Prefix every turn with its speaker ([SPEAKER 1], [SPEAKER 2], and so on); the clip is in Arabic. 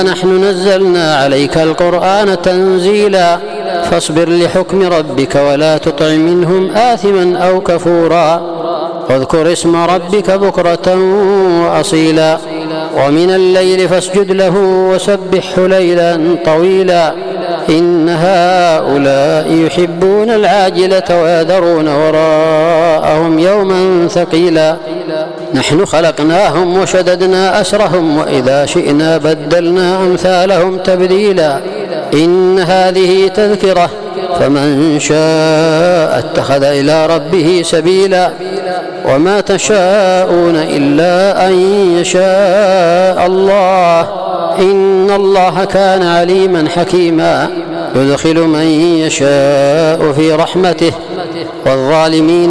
[SPEAKER 1] نحن نزلنا عليك القرآن تنزيلا فاصبر لحكم ربك ولا تطع منهم آثما أو كفورا واذكر اسم ربك بكرة وأصيلا ومن الليل فاسجد له وسبحه ليلا طويلا إن هؤلاء يحبون العاجلة ويذرون وراءهم يوما ثقيلا نحن خلقناهم وشددنا أسرهم وإذا شئنا بدلنا أمثالهم تبديلا إن هذه تذكرة فمن شاء اتخذ إلى ربه سبيلا وما تشاءون إلا أن يشاء الله إن الله كان عليما حكيما يدخل من يشاء في رحمته والظالمين